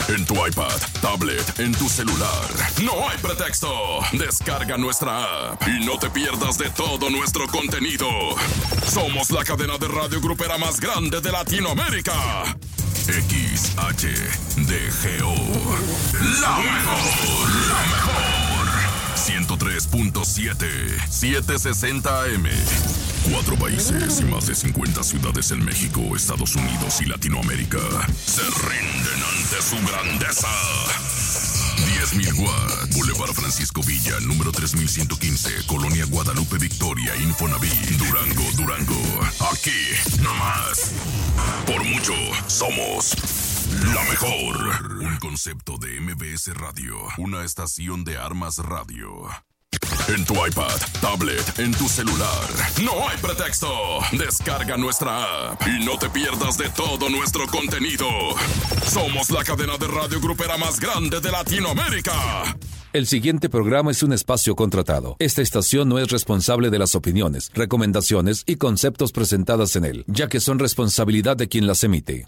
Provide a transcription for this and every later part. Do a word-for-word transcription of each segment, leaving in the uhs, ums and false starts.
En tu iPad, tablet, en tu celular. No hay pretexto. Descarga nuestra app y no te pierdas de todo nuestro contenido. Somos la cadena de radio grupera más grande de Latinoamérica. X H D G O. La mejor. La mejor. ciento tres punto siete. setecientos sesenta A M. Cuatro países y más de cincuenta ciudades en México, Estados Unidos y Latinoamérica se rinden ante su grandeza. diez mil watts. Boulevard Francisco Villa, número tres mil ciento quince, Colonia Guadalupe Victoria, Infonavit, Durango, Durango. Aquí, nomás. Por mucho, somos la mejor. Un concepto de M B S Radio, una estación de Armas Radio. En tu iPad, tablet, en tu celular. No hay pretexto. Descarga nuestra app y no te pierdas de todo nuestro contenido. Somos la cadena de radio grupera más grande de Latinoamérica. El siguiente programa es un espacio contratado. Esta estación no es responsable de las opiniones, recomendaciones y conceptos presentadas en él, ya que son responsabilidad de quien las emite.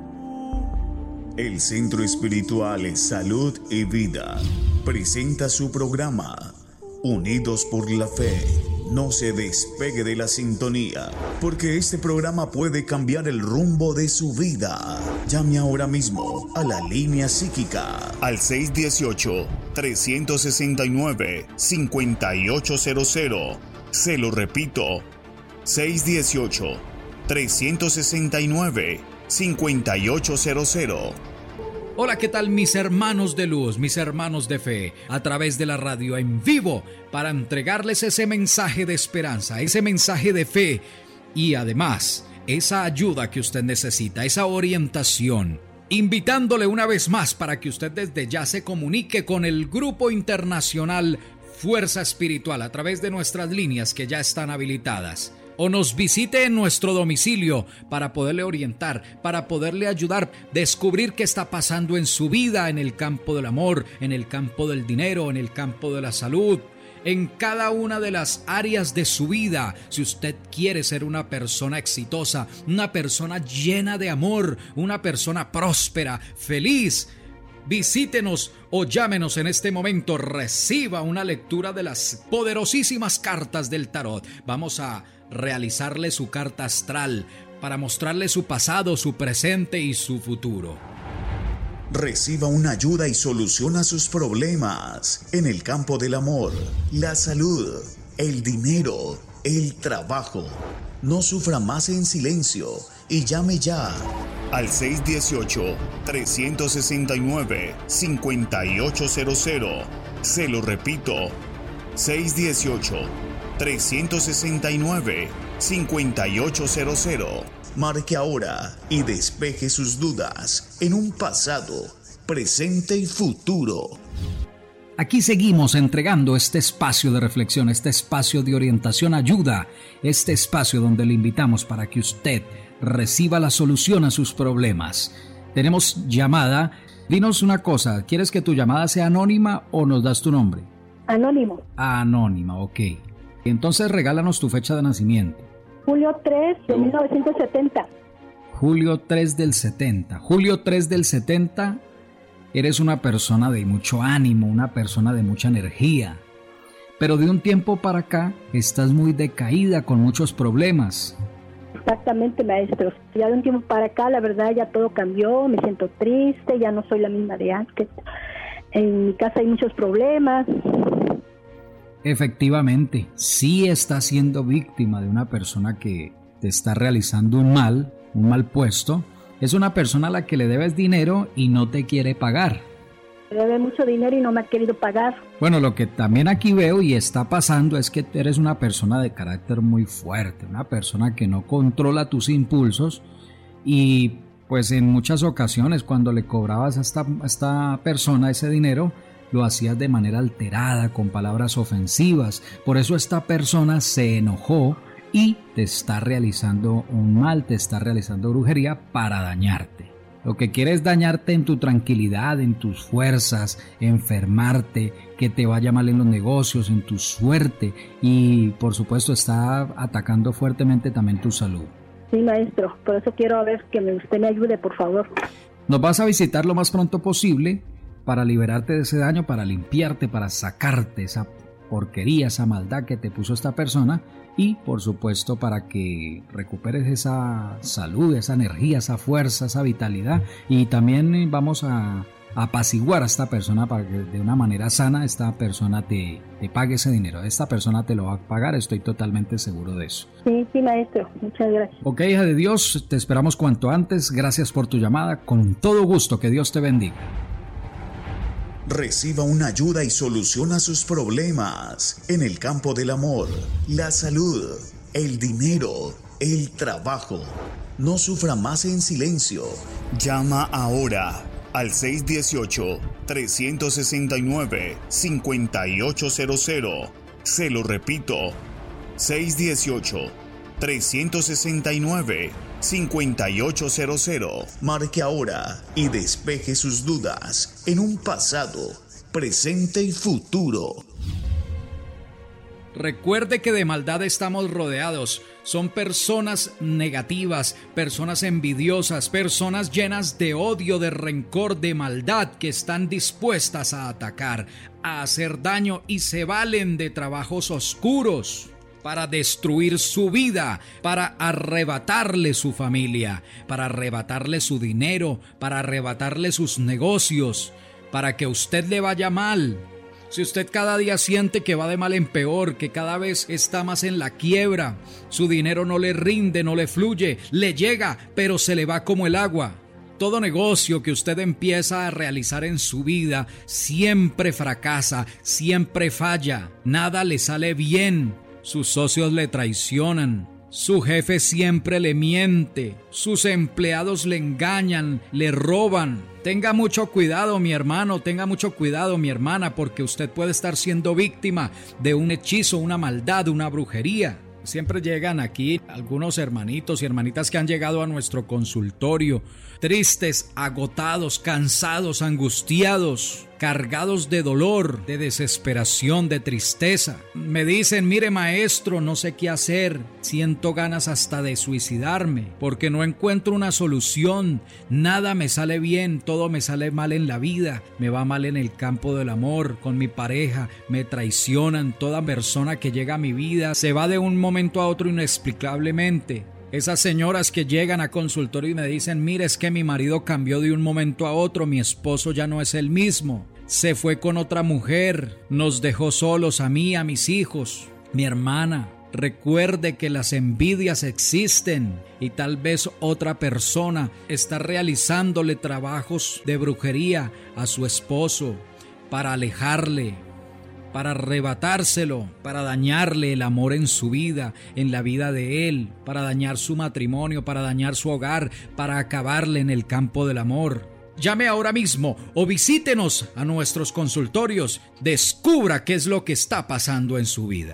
El Centro Espiritual Salud y Vida presenta su programa Unidos por la Fe. No se despegue de la sintonía, porque este programa puede cambiar el rumbo de su vida. Llame ahora mismo a la línea psíquica al seis uno ocho, tres seis nueve, cinco ocho cero cero. Se lo repito, seis uno ocho, tres seis nueve, cinco ocho cero cero. Hola, ¿qué tal mis hermanos de luz, mis hermanos de fe? A través de la radio en vivo para entregarles ese mensaje de esperanza, ese mensaje de fe y además esa ayuda que usted necesita, esa orientación. Invitándole una vez más para que usted desde ya se comunique con el Grupo Internacional Fuerza Espiritual a través de nuestras líneas que ya están habilitadas. O nos visite en nuestro domicilio para poderle orientar, para poderle ayudar, descubrir qué está pasando en su vida, en el campo del amor, en el campo del dinero, en el campo de la salud, en cada una de las áreas de su vida. Si usted quiere ser una persona exitosa, una persona llena de amor, una persona próspera, feliz, visítenos o llámenos en este momento. Reciba una lectura de las poderosísimas cartas del tarot. Vamos a realizarle su carta astral para mostrarle su pasado, su presente y su futuro. Reciba una ayuda y soluciona sus problemas en el campo del amor, la salud, el dinero, el trabajo. No sufra más en silencio y llame ya al seis uno ocho, tres seis nueve, cinco ocho cero cero. Se lo repito, seis uno ocho, tres seis nueve, cinco ocho cero cero. Marque ahora y despeje sus dudas en un pasado, presente y futuro. Aquí seguimos entregando este espacio de reflexión, este espacio de orientación, ayuda, este espacio donde le invitamos para que usted reciba la solución a sus problemas. Tenemos llamada. Dinos una cosa, ¿quieres que tu llamada sea anónima o nos das tu nombre? Anónimo. Anónima, ok. Entonces regálanos tu fecha de nacimiento. Julio tres de mil novecientos setenta. Julio tres del setenta. Julio tres del setenta, eres una persona de mucho ánimo, una persona de mucha energía. Pero de un tiempo para acá estás muy decaída con muchos problemas. Exactamente, maestro. Ya de un tiempo para acá, la verdad, ya todo cambió. Me siento triste, ya no soy la misma de antes. En mi casa hay muchos problemas. Efectivamente, sí estás siendo víctima de una persona que te está realizando un mal, un mal puesto. Es una persona a la que le debes dinero y no te quiere pagar. Me debe mucho dinero y no me ha querido pagar. Bueno, lo que también aquí veo y está pasando es que eres una persona de carácter muy fuerte, una persona que no controla tus impulsos y pues en muchas ocasiones cuando le cobrabas a esta, a esta persona ese dinero, lo hacías de manera alterada, con palabras ofensivas. Por eso esta persona se enojó y te está realizando un mal, te está realizando brujería para dañarte. Lo que quiere es dañarte en tu tranquilidad, en tus fuerzas, enfermarte, que te vaya mal en los negocios, en tu suerte y por supuesto está atacando fuertemente también tu salud. Sí, maestro, por eso quiero a ver que me, usted me ayude, por favor. Nos vas a visitar lo más pronto posible para liberarte de ese daño, para limpiarte, para sacarte esa porquería, esa maldad que te puso esta persona y por supuesto para que recuperes esa salud, esa energía, esa fuerza, esa vitalidad, y también vamos a apaciguar a esta persona para que de una manera sana esta persona te, te pague ese dinero. Esta persona te lo va a pagar, estoy totalmente seguro de eso. Sí, sí, maestro, muchas gracias. Ok, hija de Dios, te esperamos cuanto antes. Gracias por tu llamada, con todo gusto, que Dios te bendiga. Reciba una ayuda y soluciona sus problemas en el campo del amor, la salud, el dinero, el trabajo. No sufra más en silencio. Llama ahora al seis uno ocho, tres seis nueve, cinco ocho cero cero. Se lo repito, seis uno ocho, tres seis nueve, cinco ocho cero cero. Marque ahora y despeje sus dudas en un pasado, presente y futuro. Recuerde que de maldad estamos rodeados. Son personas negativas, personas envidiosas, personas llenas de odio, de rencor, de maldad, que están dispuestas a atacar, a hacer daño y se valen de trabajos oscuros para destruir su vida, para arrebatarle su familia, para arrebatarle su dinero, para arrebatarle sus negocios, para que usted le vaya mal. Si usted cada día siente que va de mal en peor, que cada vez está más en la quiebra, su dinero no le rinde, no le fluye, le llega, pero se le va como el agua. Todo negocio que usted empieza a realizar en su vida siempre fracasa, siempre falla, nada le sale bien. Sus socios le traicionan, su jefe siempre le miente, sus empleados le engañan, le roban. Tenga mucho cuidado, mi hermano, tenga mucho cuidado, mi hermana, porque usted puede estar siendo víctima de un hechizo, una maldad, una brujería. Siempre llegan aquí algunos hermanitos y hermanitas que han llegado a nuestro consultorio, tristes, agotados, cansados, angustiados, cargados de dolor, de desesperación, de tristeza. Me dicen, mire maestro, no sé qué hacer, siento ganas hasta de suicidarme, porque no encuentro una solución, nada me sale bien, todo me sale mal en la vida, me va mal en el campo del amor, con mi pareja, me traicionan, toda persona que llega a mi vida se va de un momento a otro inexplicablemente. Esas señoras que llegan a consultorio y me dicen, mire, es que mi marido cambió de un momento a otro, mi esposo ya no es el mismo, se fue con otra mujer, nos dejó solos a mí, a mis hijos. Mi hermana, recuerde que las envidias existen y tal vez otra persona está realizándole trabajos de brujería a su esposo para alejarle, para arrebatárselo, para dañarle el amor en su vida, en la vida de él, para dañar su matrimonio, para dañar su hogar, para acabarle en el campo del amor. Llame ahora mismo o visítenos a nuestros consultorios. Descubra qué es lo que está pasando en su vida.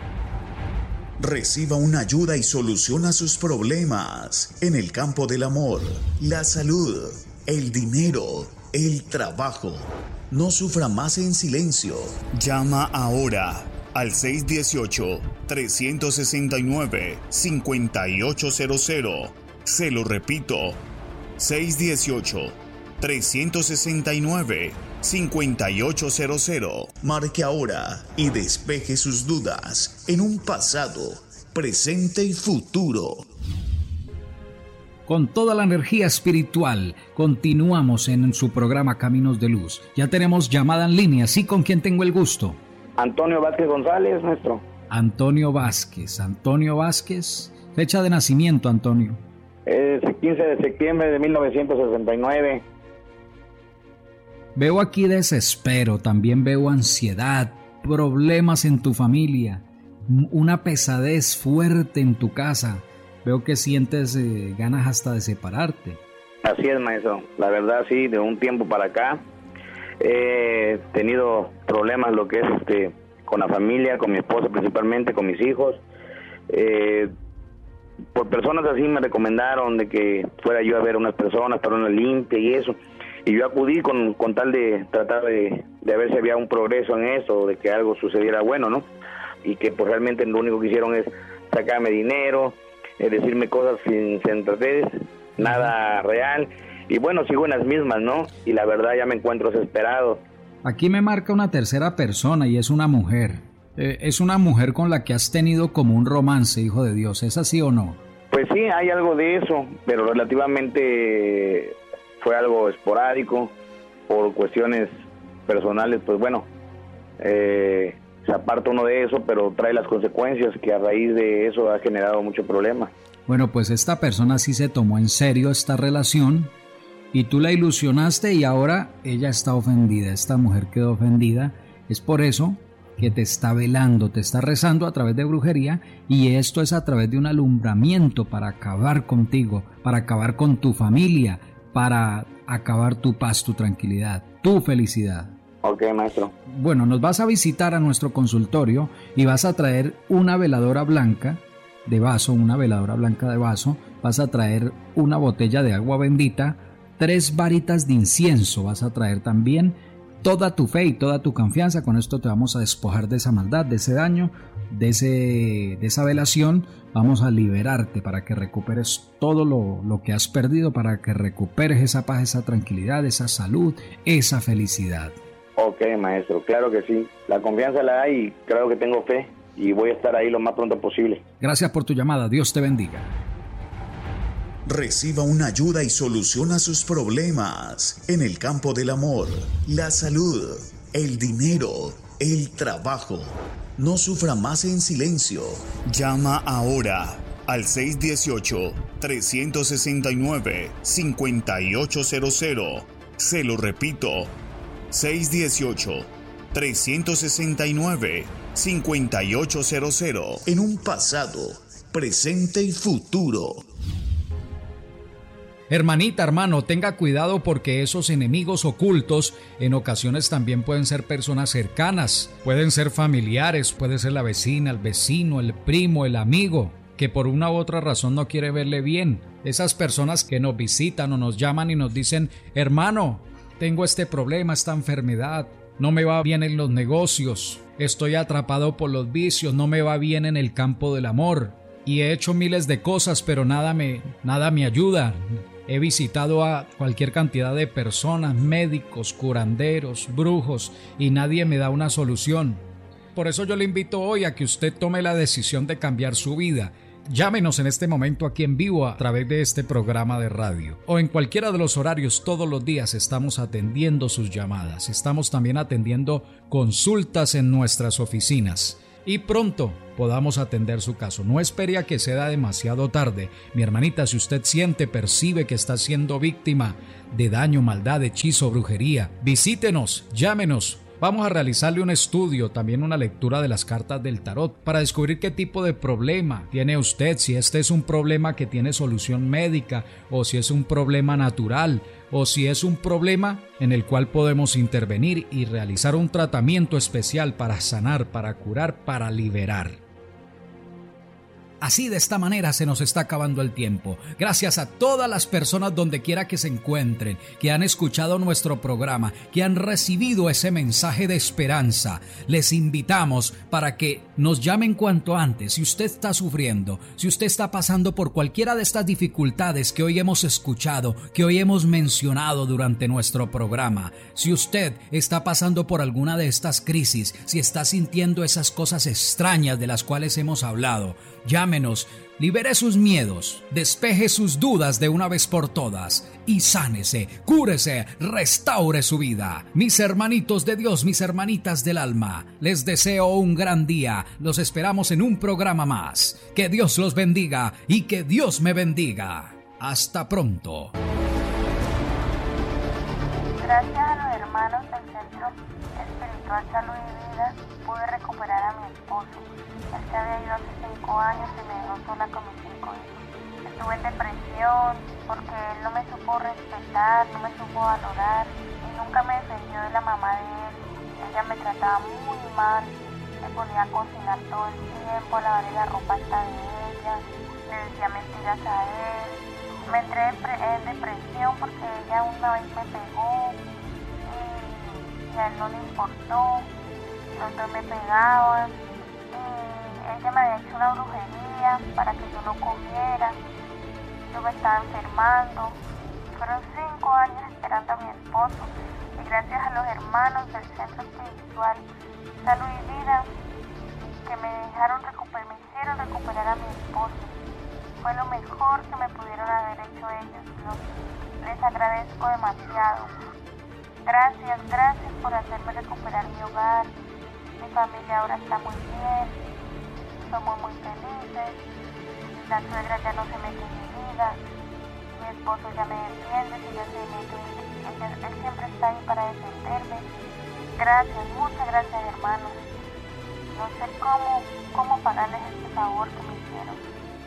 Reciba una ayuda y soluciona sus problemas en el campo del amor, la salud, el dinero, el trabajo. No sufra más en silencio. Llama ahora al seis uno ocho, tres seis nueve, cinco ocho cero cero. Se lo repito, seis uno ocho, tres seis nueve, cinco ocho cero cero. Marque ahora y despeje sus dudas en un pasado, presente y futuro. Con toda la energía espiritual, continuamos en su programa Caminos de Luz. Ya tenemos llamada en línea, ¿sí? ¿Con quién tengo el gusto? Antonio Vázquez González, maestro. Antonio Vázquez, Antonio Vázquez. Fecha de nacimiento, Antonio. Es el quince de septiembre de mil novecientos sesenta y nueve. Veo aquí desespero, también veo ansiedad, problemas en tu familia, una pesadez fuerte en tu casa. Veo que sientes eh, ganas hasta de separarte. Así es, maestro. La verdad, sí, de un tiempo para acá he tenido problemas, lo que es este, con la familia, con mi esposa principalmente, con mis hijos. Eh, por personas así me recomendaron de que fuera yo a ver a unas personas para una limpia y eso. Y yo acudí con, con tal de tratar de, de ver si había un progreso en eso, de que algo sucediera bueno, ¿no? Y que pues realmente lo único que hicieron es sacarme dinero, es decir, decirme cosas sin sensatez, nada real, y bueno, sigo en las mismas, ¿no? Y la verdad ya me encuentro desesperado. Aquí me marca una tercera persona y es una mujer. Eh, es una mujer con la que has tenido como un romance, hijo de Dios. ¿Es así o no? Pues sí, hay algo de eso, pero relativamente fue algo esporádico por cuestiones personales, pues bueno, eh, se aparta uno de eso, pero trae las consecuencias que a raíz de eso ha generado mucho problema. Bueno, pues esta persona sí se tomó en serio esta relación y tú la ilusionaste y ahora ella está ofendida, esta mujer quedó ofendida. Es por eso que te está velando, te está rezando a través de brujería, y esto es a través de un alumbramiento para acabar contigo, para acabar con tu familia, para acabar tu paz, tu tranquilidad, tu felicidad. Ok, maestro. Bueno, nos vas a visitar a nuestro consultorio y vas a traer una veladora blanca de vaso, una veladora blanca de vaso, vas a traer una botella de agua bendita, tres varitas de incienso, vas a traer también toda tu fe y toda tu confianza. Con esto te vamos a despojar de esa maldad, de ese daño, de, ese, de esa velación. Vamos a liberarte para que recuperes todo lo, lo que has perdido, para que recuperes esa paz, esa tranquilidad, esa salud, esa felicidad. Ok, maestro, claro que sí. La confianza la hay y creo que tengo fe y voy a estar ahí lo más pronto posible. Gracias por tu llamada. Dios te bendiga. Reciba una ayuda y soluciona sus problemas en el campo del amor, la salud, el dinero, el trabajo. No sufra más en silencio. Llama ahora al seis uno ocho, tres seis nueve, cinco ocho cero cero. Se lo repito, seis uno ocho, tres seis nueve, cinco ocho cero cero. En un pasado, presente y futuro. Hermanita, hermano, tenga cuidado porque esos enemigos ocultos en ocasiones también pueden ser personas cercanas, pueden ser familiares, puede ser la vecina, el vecino, el primo, el amigo, que por una u otra razón no quiere verle bien. Esas personas que nos visitan o nos llaman y nos dicen: hermano, tengo este problema, esta enfermedad, no me va bien en los negocios, estoy atrapado por los vicios, no me va bien en el campo del amor y he hecho miles de cosas, pero nada me, nada me ayuda. He visitado a cualquier cantidad de personas, médicos, curanderos, brujos, y nadie me da una solución. Por eso yo le invito hoy a que usted tome la decisión de cambiar su vida. Llámenos en este momento aquí en vivo a través de este programa de radio o en cualquiera de los horarios. Todos los días estamos atendiendo sus llamadas. Estamos también atendiendo consultas en nuestras oficinas. Y pronto podamos atender su caso. No espere a que sea demasiado tarde. Mi hermanita, si usted siente, percibe que está siendo víctima de daño, maldad, hechizo, brujería, visítenos, llámenos. Vamos a realizarle un estudio, también una lectura de las cartas del tarot para descubrir qué tipo de problema tiene usted, si este es un problema que tiene solución médica o si es un problema natural o si es un problema en el cual podemos intervenir y realizar un tratamiento especial para sanar, para curar, para liberar. Así, de esta manera se nos está acabando el tiempo. Gracias a todas las personas donde quiera que se encuentren, que han escuchado nuestro programa, que han recibido ese mensaje de esperanza. Les invitamos para que nos llamen cuanto antes. Si usted está sufriendo, si usted está pasando por cualquiera de estas dificultades que hoy hemos escuchado, que hoy hemos mencionado durante nuestro programa, si usted está pasando por alguna de estas crisis, si está sintiendo esas cosas extrañas de las cuales hemos hablado, llámenos, libere sus miedos, despeje sus dudas de una vez por todas y sánese, cúrese, restaure su vida. Mis hermanitos de Dios, mis hermanitas del alma, les deseo un gran día. Los esperamos en un programa más. Que Dios los bendiga y que Dios me bendiga. Hasta pronto. Gracias a los hermanos del Centro Espiritual Salud y Vida pude recuperar a mi esposo. Él se había ido hace cinco años y me dejó sola con mis cinco hijos. Estuve en depresión porque él no me supo respetar, no me supo valorar y nunca me defendió de la mamá de él. Ella me trataba muy mal, me ponía a cocinar todo el tiempo, a lavarle la ropa hasta de ella, le decía mentiras a él. Me entré en depresión porque ella una vez me pegó y a él no le importó, los dos me pegaban. Ella me había hecho una brujería para que yo no comiera, yo me estaba enfermando, Fueron cinco años esperando a mi esposo y gracias a los hermanos del Centro Espiritual Salud y Vida que me dejaron recuperar, me hicieron recuperar a mi esposo. Fue lo mejor que me pudieron haber hecho ellos. Los, les agradezco demasiado. Gracias, gracias por hacerme recuperar mi hogar. Mi familia ahora está muy bien. Somos muy felices. La suegra ya no se mete en mi vida. Mi esposo ya me defiende. Si yo se mete, él, él siempre está ahí para defenderme. Gracias, muchas gracias, hermanos. No sé cómo, cómo pagarles este favor que me hicieron.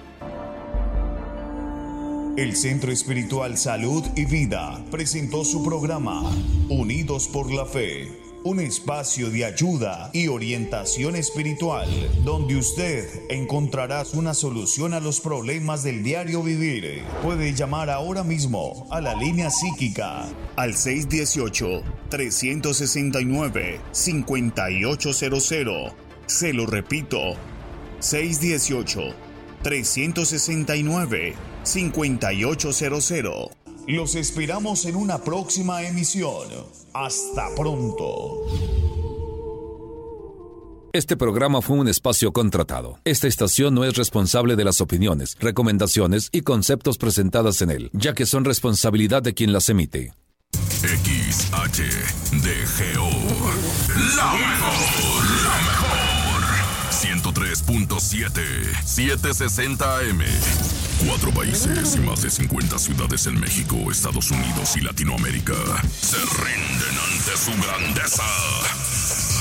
El Centro Espiritual Salud y Vida presentó su programa Unidos por la Fe, un espacio de ayuda y orientación espiritual donde usted encontrará una solución a los problemas del diario vivir. Puede llamar ahora mismo a la línea psíquica al seis uno ocho, tres seis nueve, cinco ocho cero cero. Se lo repito, seis uno ocho, tres seis nueve, cinco ocho cero cero. Los esperamos en una próxima emisión. Hasta pronto. Este programa fue un espacio contratado. Esta estación no es responsable de las opiniones, recomendaciones y conceptos presentadas en él, ya que son responsabilidad de quien las emite. X H D G O, la mejor, la mejor. ciento tres punto siete, setecientos sesenta A M. Cuatro países y más de cincuenta ciudades en México, Estados Unidos y Latinoamérica se rinden ante su grandeza.